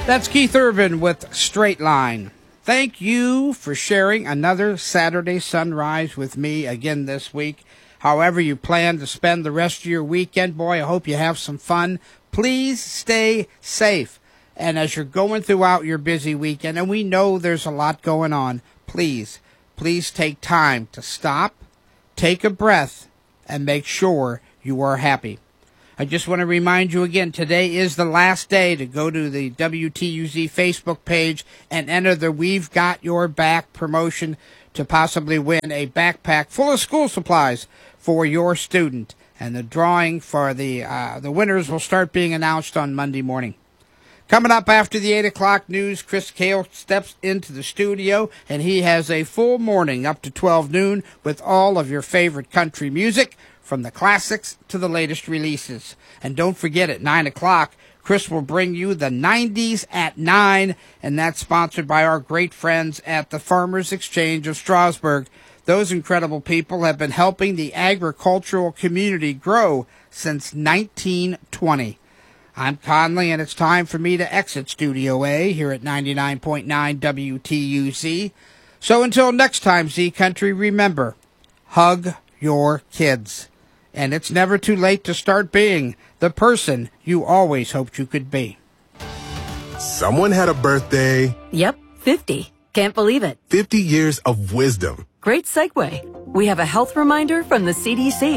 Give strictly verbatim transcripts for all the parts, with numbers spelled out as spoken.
That's Keith Urban with Straight Line. Thank you for sharing another Saturday sunrise with me again this week. However you plan to spend the rest of your weekend, boy, I hope you have some fun. Please stay safe. And as you're going throughout your busy weekend, and we know there's a lot going on, please, please take time to stop, take a breath, and make sure you are happy. I just want to remind you again, today is the last day to go to the W T U Z Facebook page and enter the We've Got Your Back promotion to possibly win a backpack full of school supplies for your student. And the drawing for the uh, the winners will start being announced on Monday morning. Coming up after the eight o'clock news, Chris Kale steps into the studio, and he has a full morning up to twelve noon with all of your favorite country music, from the classics to the latest releases. And don't forget, at nine o'clock, Chris will bring you the nineties at nine, and that's sponsored by our great friends at the Farmers Exchange of Strasburg. Those incredible people have been helping the agricultural community grow since nineteen twenty. I'm Conley, and it's time for me to exit Studio A here at ninety-nine point nine W T U Z. So until next time, Z Country, remember, hug your kids. And it's never too late to start being the person you always hoped you could be. Someone had a birthday. Yep, fifty. Can't believe it. fifty years of wisdom. Great segue. We have a health reminder from the C D C.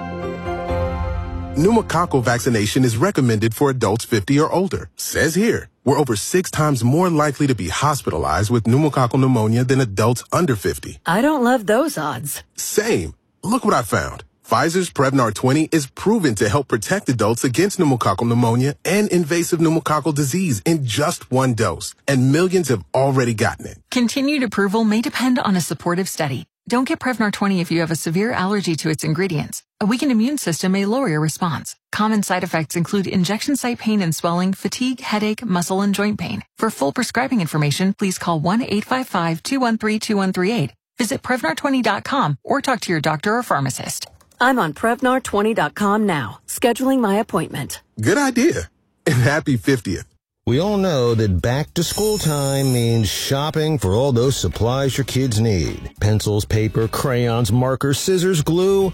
Pneumococcal vaccination is recommended for adults fifty or older. Says here, we're over six times more likely to be hospitalized with pneumococcal pneumonia than adults under fifty. I don't love those odds. Same. Look what I found. Pfizer's Prevnar twenty is proven to help protect adults against pneumococcal pneumonia and invasive pneumococcal disease in just one dose. And millions have already gotten it. Continued approval may depend on a supportive study. Don't get Prevnar twenty if you have a severe allergy to its ingredients. A weakened immune system may lower your response. Common side effects include injection site pain and swelling, fatigue, headache, muscle, and joint pain. For full prescribing information, please call one eight five five, two one three, two one three eight. Visit Prevnar twenty dot com or talk to your doctor or pharmacist. I'm on Prevnar twenty dot com now, scheduling my appointment. Good idea. And happy fiftieth. We all know that back to school time means shopping for all those supplies your kids need. Pencils, paper, crayons, markers, scissors, glue.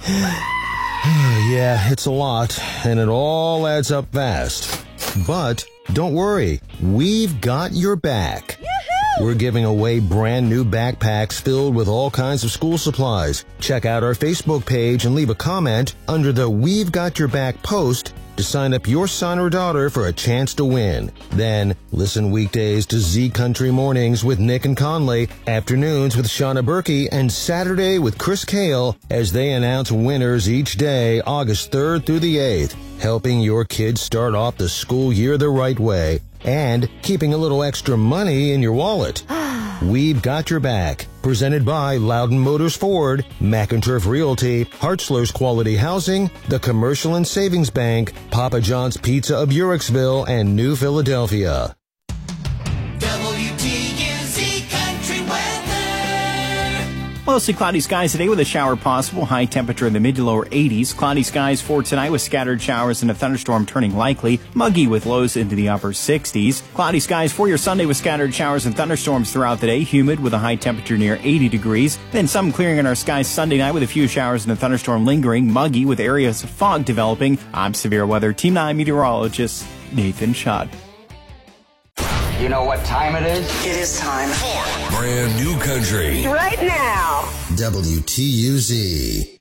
Yeah, it's a lot, and it all adds up fast. But don't worry, we've got your back. We're giving away brand new backpacks filled with all kinds of school supplies. Check out our Facebook page and leave a comment under the We've Got Your Back post to sign up your son or daughter for a chance to win. Then listen weekdays to Z Country Mornings with Nick and Conley, afternoons with Shauna Berkey, and Saturday with Chris Kale as they announce winners each day, August third through the eighth, helping your kids start off the school year the right way and keeping a little extra money in your wallet. We've got your back. Presented by Loudon Motors Ford, McInturf Realty, Hartzler's Quality Housing, the Commercial and Savings Bank, Papa John's Pizza of Uricksville, and New Philadelphia. W T U Z Country Weather. Mostly cloudy skies today with a shower possible. High temperature in the mid to lower eighties. Cloudy skies for tonight with scattered showers and a thunderstorm turning likely. Muggy with lows into the upper sixties. Cloudy skies for your Sunday with scattered showers and thunderstorms throughout the day. Humid with a high temperature near eighty degrees. Then some clearing in our skies Sunday night with a few showers and a thunderstorm lingering. Muggy with areas of fog developing. I'm Severe Weather Team nine meteorologist Nathan Schott. You know what time it is? It is time for brand new country. right now. W T U Z.